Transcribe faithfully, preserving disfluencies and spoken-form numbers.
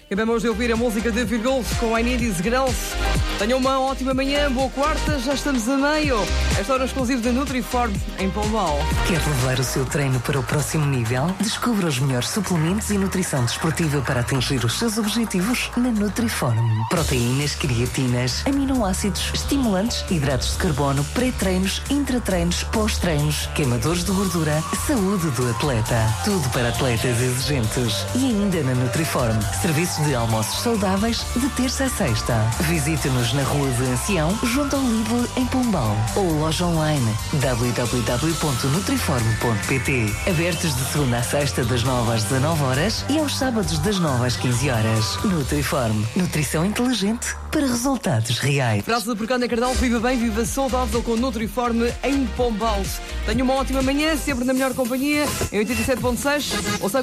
Acabamos de ouvir a música de Virgulf com I Need Is Girls. Tenham uma ótima manhã, boa quarta, já estamos a meio. Esta hora exclusiva da Nutriform em Pombal. Quer levar o seu treino para o próximo nível? Descubra os melhores suplementos e nutrição desportiva para atingir os seus objetivos na Nutriform. Proteínas, creatinas, aminoácidos, estimulantes, hidratos de carbono, pré-treinos, intratreinos, pós-treinos, queimadores de gordura, saúde do atleta. Tudo para atletas exigentes. E ainda na Nutriform, serviços de almoços saudáveis de terça a sexta. Visite-nos na Rua de Ancião, junto ao Lidl, em Pombal. Ou loja online w w w ponto nutriform ponto p t. Abertos de segunda a sexta das nove às dezanove horas e aos sábados das nove às quinze horas. Nutriform. Nutrição inteligente para resultados reais. Praça de Porcana Cardal, viva bem, viva saudável com Nutriform em Pombal. Tenha uma ótima manhã, sempre na melhor companhia, em oitenta e sete ponto seis.